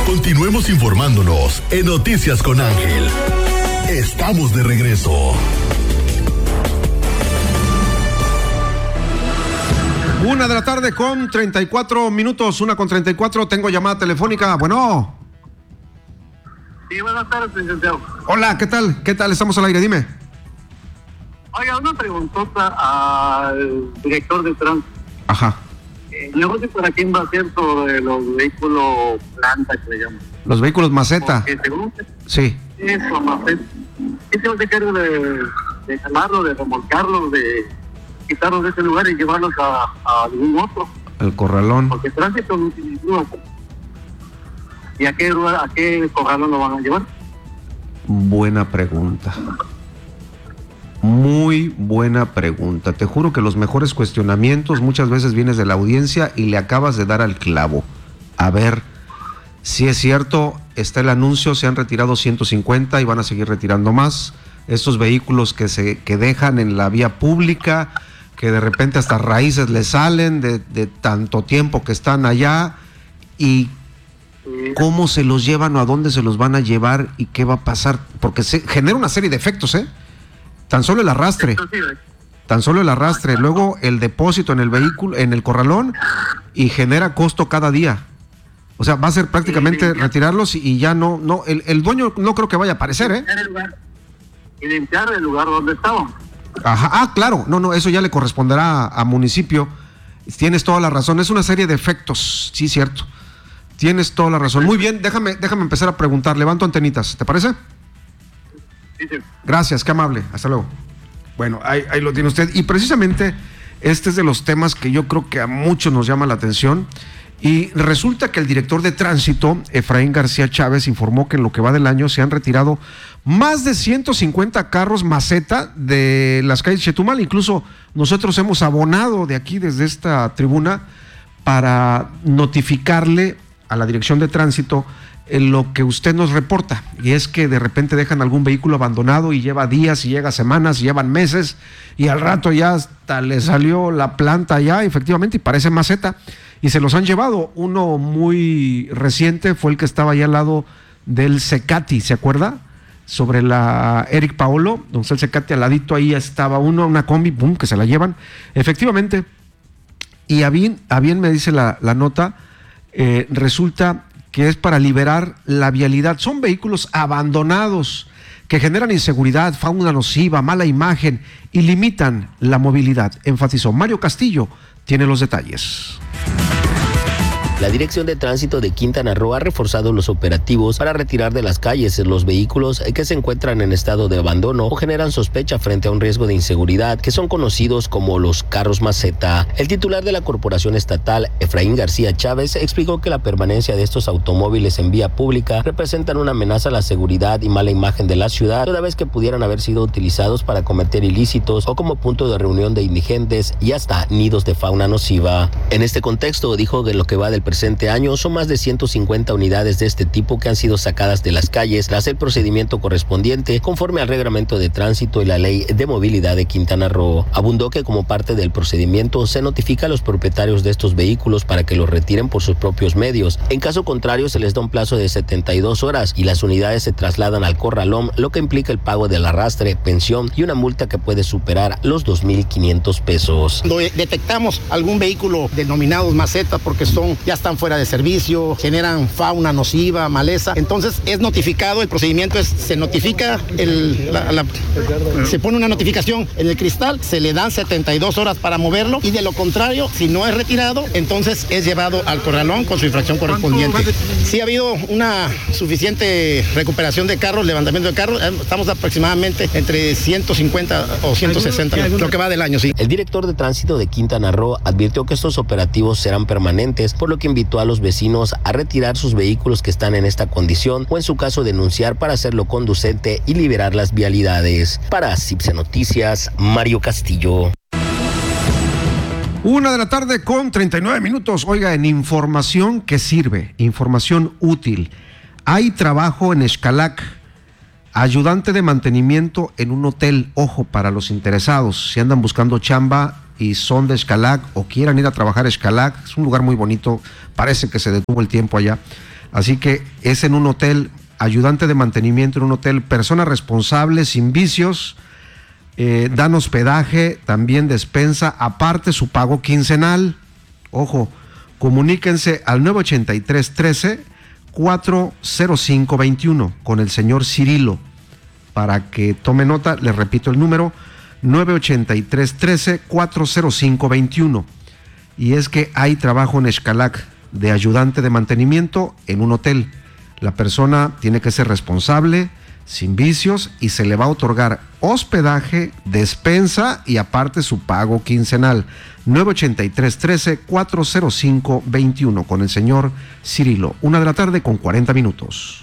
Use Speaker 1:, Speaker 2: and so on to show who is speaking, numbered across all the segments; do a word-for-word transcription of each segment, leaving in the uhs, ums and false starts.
Speaker 1: Continuemos informándonos en Noticias con Ángel. Estamos de regreso.
Speaker 2: Una de la tarde con treinta y cuatro minutos, una con treinta y cuatro, tengo llamada telefónica. Bueno.
Speaker 3: Sí, buenas tardes, licenciado.
Speaker 2: Hola, ¿qué tal? ¿Qué tal? Estamos al aire, dime.
Speaker 3: Oiga, una preguntota al director de tránsito.
Speaker 2: Ajá.
Speaker 3: Eh, no sé para quién va a ser sobre los vehículos planta, que le llaman.
Speaker 2: Los vehículos maceta.
Speaker 3: Porque según
Speaker 2: Sí.
Speaker 3: eso, maceta. ¿Quién se va a encargar de, de jalarlos, de remolcarlos, de quitarlos de ese lugar y llevarlos a, a algún otro?
Speaker 2: El corralón.
Speaker 3: Porque el tránsito no tiene grúa. ¿Y a qué grúa, a qué corralón lo van a llevar?
Speaker 2: Buena pregunta. Muy buena pregunta. Te juro que los mejores cuestionamientos muchas veces vienes de la audiencia y le acabas de dar al clavo. A ver, si es cierto, está el anuncio, se han retirado ciento cincuenta y van a seguir retirando más. Estos vehículos que se que dejan en la vía pública, que de repente hasta raíces le salen de, de tanto tiempo que están allá, y cómo se los llevan o a dónde se los van a llevar y qué va a pasar, porque se genera una serie de efectos, ¿eh? Tan solo el arrastre, tan solo el arrastre, luego el depósito en el vehículo, en el corralón, y genera costo cada día. O sea, va a ser prácticamente retirarlos y ya no, no, el, el dueño no creo que vaya a aparecer, ¿eh?
Speaker 3: Y limpiar el lugar donde estaban.
Speaker 2: Ajá, ah, claro, no, no, eso ya le corresponderá a, a municipio. Tienes toda la razón, es una serie de efectos, sí, cierto. Tienes toda la razón. Muy bien, déjame, déjame empezar a preguntar. Levanto antenitas, ¿te parece?
Speaker 3: Sí, sí.
Speaker 2: Gracias, qué amable. Hasta luego. Bueno, ahí, ahí lo tiene usted. Y precisamente este es de los temas que yo creo que a muchos nos llama la atención. Y resulta que el director de tránsito, Efraín García Chávez, informó que en lo que va del año se han retirado más de ciento cincuenta carros maceta de las calles de Chetumal. Incluso nosotros hemos abonado de aquí, desde esta tribuna, para notificarle a la dirección de tránsito en lo que usted nos reporta, y es que de repente dejan algún vehículo abandonado y lleva días y llega semanas y llevan meses y al rato ya hasta le salió la planta ya efectivamente y parece maceta y se los han llevado. Uno muy reciente fue el que estaba allá al lado del Cecati, ¿se acuerda? Sobre la Eric Paolo, donde está el Cecati, al ladito ahí estaba uno, una combi, pum, que se la llevan efectivamente. Y a bien, a bien me dice la, la nota, eh, resulta que es para liberar la vialidad. Son vehículos abandonados que generan inseguridad, fauna nociva, mala imagen y limitan la movilidad, enfatizó. Mario Castillo tiene los detalles.
Speaker 4: La Dirección de Tránsito de Quintana Roo ha reforzado los operativos para retirar de las calles los vehículos que se encuentran en estado de abandono o generan sospecha frente a un riesgo de inseguridad, que son conocidos como los carros maceta. El titular de la Corporación Estatal, Efraín García Chávez, explicó que la permanencia de estos automóviles en vía pública representan una amenaza a la seguridad y mala imagen de la ciudad, toda vez que pudieran haber sido utilizados para cometer ilícitos o como punto de reunión de indigentes y hasta nidos de fauna nociva. En este contexto, dijo que lo que va del presente año son más de ciento cincuenta unidades de este tipo que han sido sacadas de las calles tras el procedimiento correspondiente conforme al reglamento de tránsito y la ley de movilidad de Quintana Roo. Abundó que como parte del procedimiento se notifica a los propietarios de estos vehículos para que los retiren por sus propios medios. En caso contrario, se les da un plazo de setenta y dos horas y las unidades se trasladan al corralón, lo que implica el pago del arrastre, pensión y una multa que puede superar los dos mil quinientos pesos.
Speaker 5: Cuando detectamos algún vehículo denominados maceta porque son ya están fuera de servicio, generan fauna nociva, maleza, entonces es notificado, el procedimiento es, se notifica, el, la, la, se pone una notificación en el cristal, se le dan setenta y dos horas para moverlo y de lo contrario, si no es retirado, entonces es llevado al corralón con su infracción correspondiente. Sí ha habido una suficiente recuperación de carros, levantamiento de carros, estamos aproximadamente entre ciento cincuenta o ciento sesenta, lo que va del año, sí.
Speaker 4: El director de tránsito de Quintana Roo advirtió que estos operativos serán permanentes, por lo que invitó a los vecinos a retirar sus vehículos que están en esta condición o en su caso denunciar para hacerlo conducente y liberar las vialidades. Para CIPSE Noticias, Mario Castillo.
Speaker 2: Una de la tarde con treinta y nueve minutos. Oiga, en información que sirve, información útil. Hay trabajo en Xcalac, ayudante de mantenimiento en un hotel. Ojo, para los interesados, si andan buscando chamba y son de Xcalac o quieran ir a trabajar a Xcalac, es un lugar muy bonito, parece que se detuvo el tiempo allá. Así que es en un hotel, ayudante de mantenimiento en un hotel, persona responsable, sin vicios, eh, dan hospedaje, también despensa, aparte su pago quincenal. Ojo, comuníquense al nueve ochenta y tres trece cuatro cero cinco veintiuno con el señor Cirilo para que tome nota. Les repito el número, nueve ochenta y tres trece cuatro cero cinco veintiuno. Y es que hay trabajo en Xcalac de ayudante de mantenimiento en un hotel. La persona tiene que ser responsable, sin vicios, y se le va a otorgar hospedaje, despensa y aparte su pago quincenal. nueve ochenta y tres trece cuatro cero cinco veintiuno con el señor Cirilo. Una de la tarde con cuarenta minutos.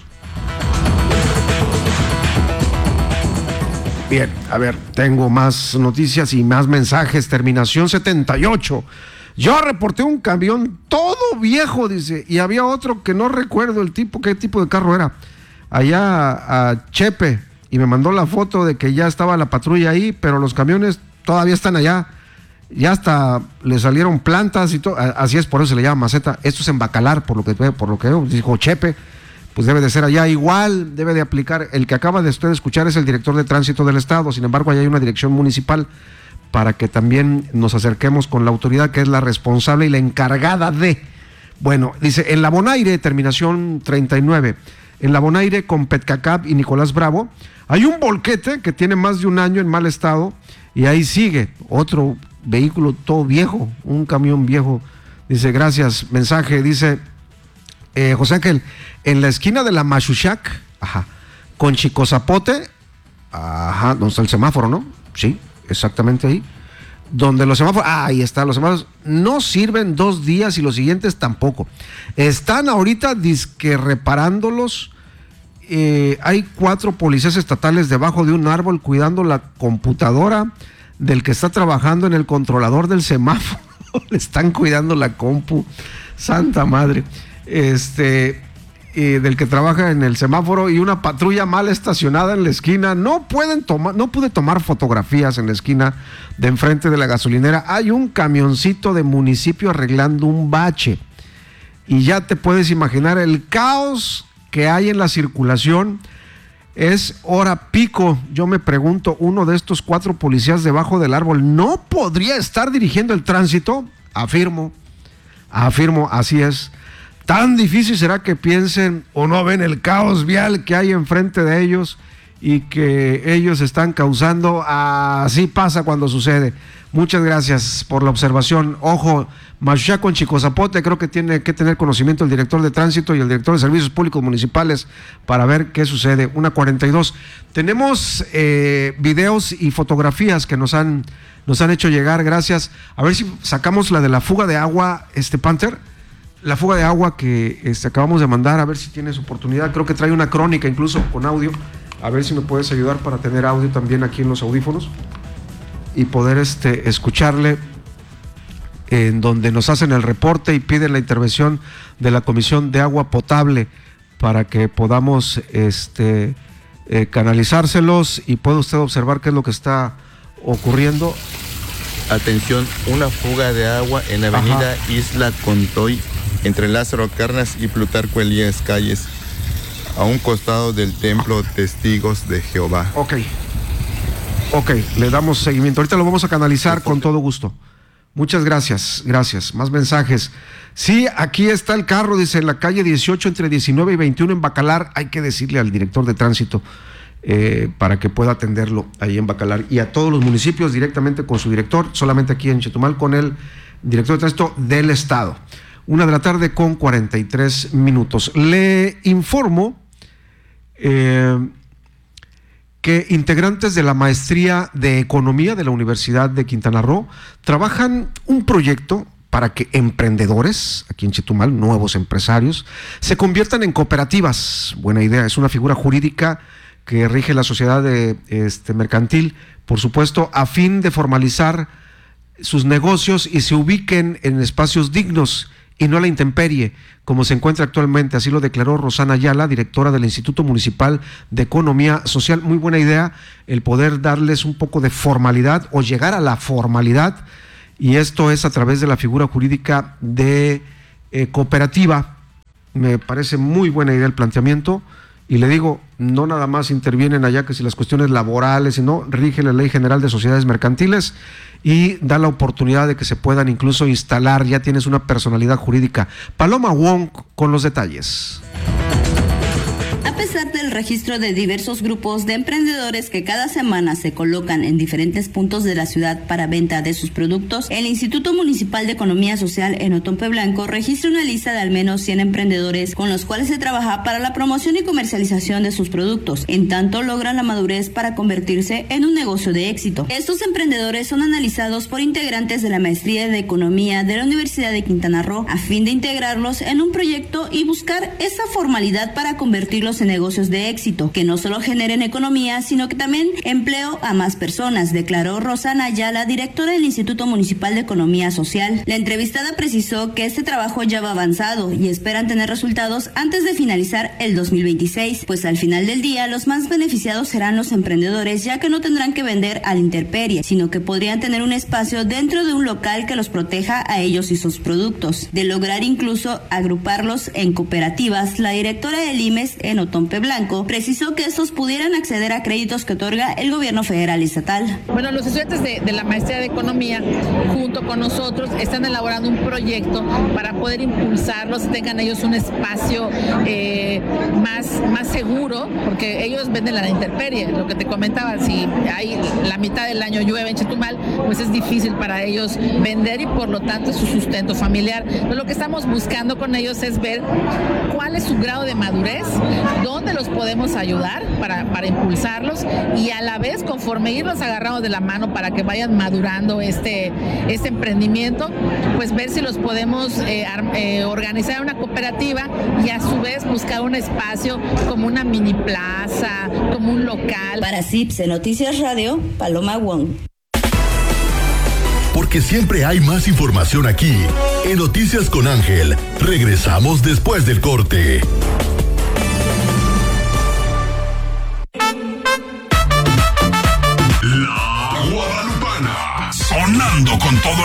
Speaker 2: Bien, a ver, tengo más noticias y más mensajes. Terminación setenta y ocho. Yo reporté un camión todo viejo, dice, y había otro que no recuerdo el tipo, qué tipo de carro era, allá a Chepe, y me mandó la foto de que ya estaba la patrulla ahí, pero los camiones todavía están allá, ya hasta le salieron plantas y todo, así es, por eso se le llama maceta. Esto es en Bacalar, por lo que por lo que dijo Chepe, pues debe de ser allá. Igual debe de aplicar, el que acaba de usted escuchar es el director de tránsito del estado, sin embargo allá hay una dirección municipal para que también nos acerquemos con la autoridad que es la responsable y la encargada de. Bueno, dice, en la Bonaire, terminación treinta y nueve, en la Bonaire con Petcacab y Nicolás Bravo, hay un volquete que tiene más de un año en mal estado y ahí sigue otro vehículo todo viejo, un camión viejo. Dice, gracias, mensaje, dice eh, José Ángel, en la esquina de la Machuchac, ajá, con Chico Zapote, ajá, donde está el semáforo, ¿no? Sí, exactamente ahí, donde los semáforos, ah, ahí está, los semáforos no sirven dos días y los siguientes tampoco. Están ahorita disque reparándolos. Eh, hay cuatro policías estatales debajo de un árbol cuidando la computadora del que está trabajando en el controlador del semáforo. Le están cuidando la compu, santa madre. Este, eh, del que trabaja en el semáforo, y una patrulla mal estacionada en la esquina. No pueden tomar, no pude tomar fotografías en la esquina de enfrente de la gasolinera. Hay un camioncito de municipio arreglando un bache. Y ya te puedes imaginar el caos que hay en la circulación. Es hora pico. Yo me pregunto, uno de estos cuatro policías debajo del árbol ¿no podría estar dirigiendo el tránsito? Afirmo, afirmo, así es. Tan difícil será que piensen o no ven el caos vial que hay enfrente de ellos y que ellos están causando. Así pasa cuando sucede. Muchas gracias por la observación. Ojo, Machuchac con Chico Zapote, creo que tiene que tener conocimiento el director de tránsito y el director de servicios públicos municipales para ver qué sucede. una cuarenta y dos. Tenemos eh, videos y fotografías que nos han, nos han hecho llegar, gracias. A ver si sacamos la de la fuga de agua, este Panther. La fuga de agua que este, acabamos de mandar, a ver si tienes oportunidad. Creo que trae una crónica incluso con audio. A ver si me puedes ayudar para tener audio también aquí en los audífonos y poder este, escucharle, en donde nos hacen el reporte y piden la intervención de la Comisión de Agua Potable para que podamos este, eh, canalizárselos y pueda usted observar qué es lo que está ocurriendo.
Speaker 6: Atención, una fuga de agua en la avenida Ajá. Isla Contoy, entre Lázaro Cárdenas y Plutarco Elías Calles, a un costado del templo Testigos de Jehová.
Speaker 2: Ok, ok, le damos seguimiento. Ahorita lo vamos a canalizar con todo gusto. Muchas gracias, gracias. Más mensajes. Sí, aquí está el carro, dice, en la calle dieciocho entre diecinueve y veintiuno en Bacalar. Hay que decirle al director de tránsito eh, para que pueda atenderlo ahí en Bacalar, y a todos los municipios directamente con su director, solamente aquí en Chetumal con el director de tránsito del estado. Una de la tarde con cuarenta y tres minutos. Le informo eh, que integrantes de la Maestría de Economía de la Universidad de Quintana Roo trabajan un proyecto para que emprendedores, aquí en Chetumal, nuevos empresarios, se conviertan en cooperativas. Buena idea, es una figura jurídica que rige la sociedad de, este, mercantil, por supuesto, a fin de formalizar sus negocios y se ubiquen en espacios dignos y no a la intemperie, como se encuentra actualmente. Así lo declaró Rosana Ayala, directora del Instituto Municipal de Economía Social. Muy buena idea el poder darles un poco de formalidad o llegar a la formalidad, y esto es a través de la figura jurídica de eh, cooperativa. me parece muy buena idea el planteamiento. Y le digo, no nada más intervienen allá que si las cuestiones laborales, sino rige la Ley General de Sociedades Mercantiles y da la oportunidad de que se puedan incluso instalar, ya tienes una personalidad jurídica. Paloma Wong con los detalles.
Speaker 7: A pesar del registro de diversos grupos de emprendedores que cada semana se colocan en diferentes puntos de la ciudad para venta de sus productos, el Instituto Municipal de Economía Social en Otompe Blanco registra una lista de al menos cien emprendedores con los cuales se trabaja para la promoción y comercialización de sus productos, en tanto logran la madurez para convertirse en un negocio de éxito. Estos emprendedores son analizados por integrantes de la Maestría de Economía de la Universidad de Quintana Roo a fin de integrarlos en un proyecto y buscar esa formalidad para convertirlos en negocios de éxito, que no solo generen economía, sino que también empleo a más personas, declaró Rosana Ayala, directora del Instituto Municipal de Economía Social. La entrevistada precisó que este trabajo ya va avanzado y esperan tener resultados antes de finalizar el dos mil veintiséis, pues al final del día los más beneficiados serán los emprendedores, ya que no tendrán que vender a la intemperie, sino que podrían tener un espacio dentro de un local que los proteja a ellos y sus productos. De lograr incluso agruparlos en cooperativas, la directora del I M E S en Otompe Blanco precisó que estos pudieran acceder a créditos que otorga el gobierno federal y estatal.
Speaker 8: Bueno, los estudiantes de, de la Maestría de Economía, junto con nosotros, están elaborando un proyecto para poder impulsarlos, tengan ellos un espacio eh, más, más seguro, porque ellos venden a la intemperie, lo que te comentaba, si hay la mitad del año llueve en Chetumal, pues es difícil para ellos vender y por lo tanto es su sustento familiar. Entonces, lo que estamos buscando con ellos es ver cuál es su grado de madurez, dónde los podemos ayudar para, para impulsarlos y a la vez, conforme irlos agarramos de la mano para que vayan madurando este, este emprendimiento, pues ver si los podemos eh, eh, organizar una cooperativa y a su vez buscar un espacio como una mini plaza, como un local.
Speaker 7: Para C I P S E Noticias Radio, Paloma Wong.
Speaker 1: Porque siempre hay más información aquí. En Noticias con Ángel, regresamos después del corte.